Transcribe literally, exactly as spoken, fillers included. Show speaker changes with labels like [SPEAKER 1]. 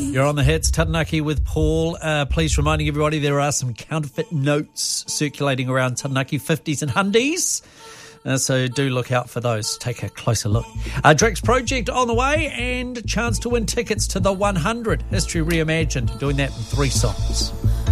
[SPEAKER 1] You're on the hits, Taranaki with Paul. Uh, please reminding everybody there are some counterfeit notes circulating around Taranaki, fifties and hundies. Uh, so do look out for those. Take a closer look. Uh, Drake's Project on the way and a chance to win tickets to the one hundred. History Reimagined. Doing that in three songs.